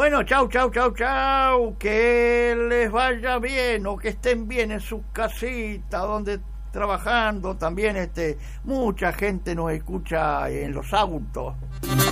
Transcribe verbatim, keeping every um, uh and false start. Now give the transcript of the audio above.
Bueno, chau, chau, chau, chau. Que les vaya bien o que estén bien en sus casitas, donde trabajando. También este mucha gente nos escucha en los autos.